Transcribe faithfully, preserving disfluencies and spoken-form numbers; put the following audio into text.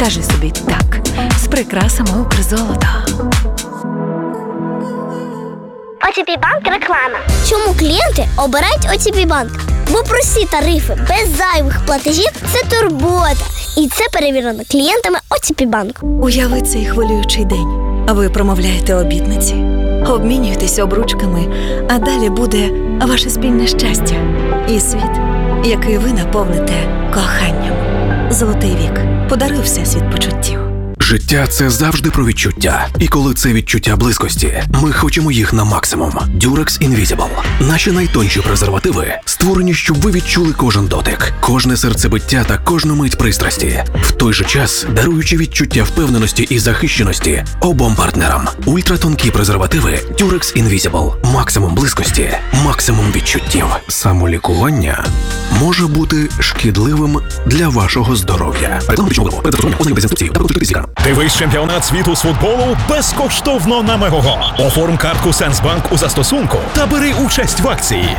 Скажи собі так з прикрасами Укрзолота. о те пі Банк реклама. Чому клієнти обирають о те пі Банк? Бо прості тарифи без зайвих платежів – це турбота. І це перевірено клієнтами о те пі Банк. Уяви цей хвилюючий день. Ви промовляєте обітниці, обмінюєтесь обручками, а далі буде ваше спільне щастя і світ, який ви наповните коханням. Золотий вік. Подаруй всесвіт почуттів. Життя – це завжди про відчуття. І коли це відчуття близькості, ми хочемо їх на максимум. Durex Invisible. Наші найтонші презервативи створені, щоб ви відчули кожен дотик, кожне серцебиття та кожну мить пристрасті. В той же час, даруючи відчуття впевненості і захищеності обом партнерам. Ультратонкі презервативи Durex Invisible. Максимум близькості, максимум відчуттів. Самолікування може бути шкідливим для вашого здоров'я. Реклама пічного перед застосуванням ознайомтесь з інструкцією та консультуйтесь з лікарем. Дивись чемпіонат світу з футболу безкоштовно на Мегого. Оформ картку Сенсбанк у застосунку та бери участь в акції.